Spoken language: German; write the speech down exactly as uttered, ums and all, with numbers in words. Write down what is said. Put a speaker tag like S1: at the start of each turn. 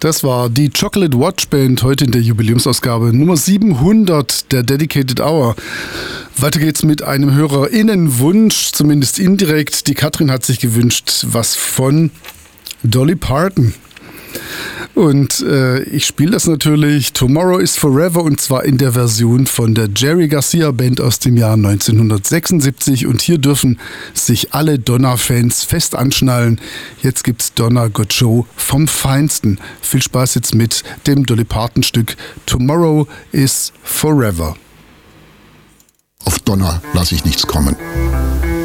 S1: Das war die Chocolate Watch Band, heute in der Jubiläumsausgabe Nummer siebenhundert der Dedicated Hour. Weiter geht's mit einem HörerInnenwunsch, zumindest indirekt. Die Katrin hat sich gewünscht, was von Dolly Parton. Und äh, ich spiele das natürlich. Tomorrow is Forever, und zwar in der Version von der Jerry Garcia Band aus dem Jahr neunzehnhundertsechsundsiebzig. Und hier dürfen sich alle Donna-Fans fest anschnallen. Jetzt gibt's Donna Got Show vom Feinsten. Viel Spaß jetzt mit dem Dolly Parton Stück Tomorrow is Forever.
S2: Auf Donna lasse ich nichts kommen.